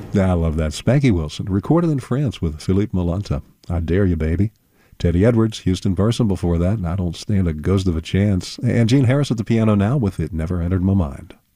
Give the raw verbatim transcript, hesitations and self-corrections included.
I love that. Spanky Wilson, recorded in France with Philippe Molanta. I Dare You, Baby. Teddy Edwards, Houston Person before that, I Don't Stand a Ghost of a Chance. And Gene Harris at the piano now with It Never Entered My Mind.